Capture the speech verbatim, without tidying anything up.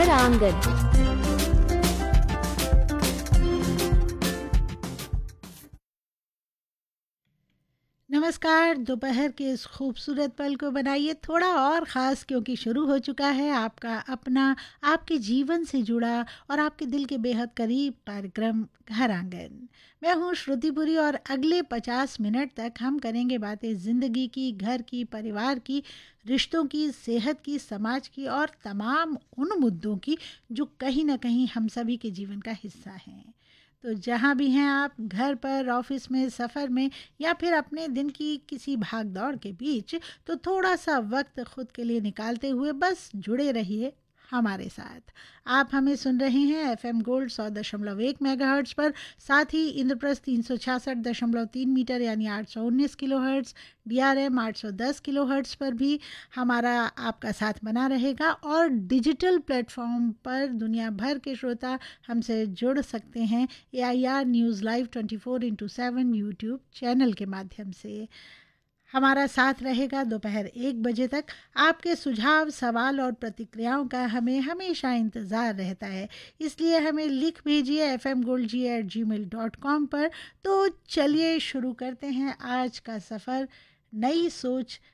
घर आंगन। नमस्कार। दोपहर के इस खूबसूरत पल को बनाइए थोड़ा और ख़ास, क्योंकि शुरू हो चुका है आपका अपना, आपके जीवन से जुड़ा और आपके दिल के बेहद करीब कार्यक्रम घर आंगन। मैं हूँ श्रुतिपुरी और अगले पचास मिनट तक हम करेंगे बातें ज़िंदगी की, घर की, परिवार की, रिश्तों की, सेहत की, समाज की और तमाम उन मुद्दों की जो कहीं ना कहीं हम सभी के जीवन का हिस्सा हैं। तो जहाँ भी हैं आप, घर पर, ऑफिस में, सफ़र में या फिर अपने दिन की किसी भाग दौड़ के बीच, तो थोड़ा सा वक्त खुद के लिए निकालते हुए बस जुड़े रहिए हमारे साथ। आप हमें सुन रहे हैं एफ एम गोल्ड सौ दशमलव एक मेगा हर्ट्स पर, साथ ही इंद्रप्रस्थ तीन सौ छियासठ दशमलव तीन मीटर यानी आठ सौ उन्नीस kilo hertz, D R M आठ सौ दस किलो हर्ट्स पर भी हमारा आपका साथ बना रहेगा। और डिजिटल प्लेटफॉर्म पर दुनिया भर के श्रोता हमसे जुड़ सकते हैं ए I R news live twenty four into seven YouTube channel के माध्यम से। हमारा साथ रहेगा दोपहर एक बजे तक। आपके सुझाव, सवाल और प्रतिक्रियाओं का हमें हमेशा इंतज़ार रहता है, इसलिए हमें लिख भेजिए एफ एम गोल्ड जी एट जी मेल डॉट कॉम पर। तो चलिए शुरू करते हैं आज का सफ़र नई सोच